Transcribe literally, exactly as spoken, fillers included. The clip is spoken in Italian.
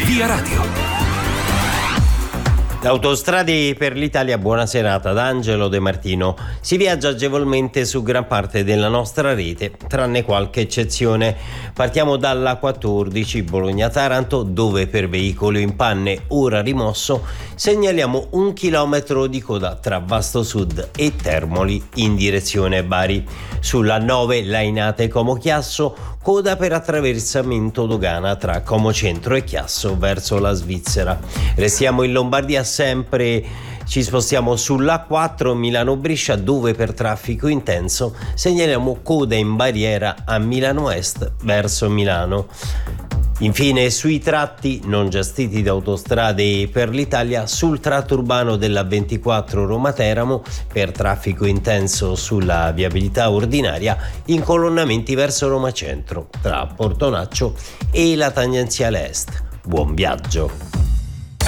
Via Radio. Autostrade per l'Italia, buona serata da Angelo De Martino. Si viaggia agevolmente su gran parte della nostra rete, tranne qualche eccezione. Partiamo dalla quattordici Bologna-Taranto, dove per veicolo in panne ora rimosso segnaliamo un chilometro di coda tra Vasto Sud e Termoli in direzione Bari. Sulla nove Lainate Como Chiasso, coda per attraversamento dogana tra Como Centro e Chiasso verso la Svizzera. Restiamo in Lombardia, sempre ci spostiamo sull'A quattro Milano Brescia, dove per traffico intenso segnaliamo coda in barriera a Milano Est verso Milano. Infine, sui tratti non gestiti da Autostrade per l'Italia, sul tratto urbano della ventiquattro Roma-Teramo, per traffico intenso sulla viabilità ordinaria, incolonnamenti verso Roma Centro, tra Portonaccio e la tangenziale est. Buon viaggio!